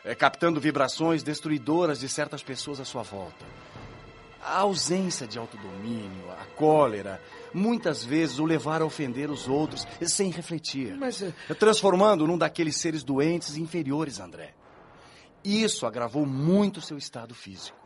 captando vibrações destruidoras de certas pessoas à sua volta. A ausência de autodomínio, a cólera, muitas vezes o levaram a ofender os outros sem refletir, transformando-o num daqueles seres doentes e inferiores, André. Isso agravou muito seu estado físico.